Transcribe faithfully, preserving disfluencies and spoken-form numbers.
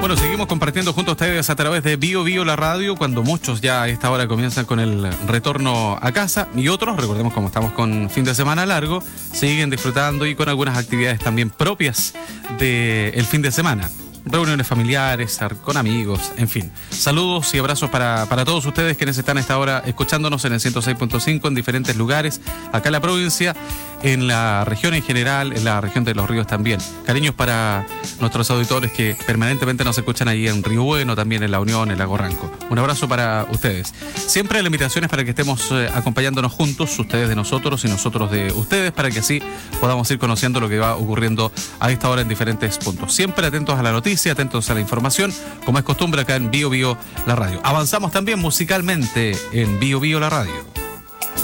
Bueno, seguimos compartiendo junto a ustedes a través de Bio Bio la radio, cuando muchos ya a esta hora comienzan con el retorno a casa y otros, recordemos como estamos con fin de semana largo, siguen disfrutando y con algunas actividades también propias del fin de semana. Reuniones familiares, con amigos, en fin. Saludos y abrazos para, para todos ustedes quienes están a esta hora escuchándonos en el ciento seis punto cinco en diferentes lugares, acá en la provincia, en la región en general, en la región de Los Ríos también. Cariños para nuestros auditores que permanentemente nos escuchan ahí en Río Bueno, también en La Unión, en Lago Ranco. Un abrazo para ustedes. Siempre la invitación es para que estemos eh, acompañándonos juntos, ustedes de nosotros y nosotros de ustedes, para que así podamos ir conociendo lo que va ocurriendo a esta hora en diferentes puntos. Siempre atentos a la noticia, atentos a la información, como es costumbre acá en Bio Bio la radio. Avanzamos también musicalmente en Bio Bio la radio.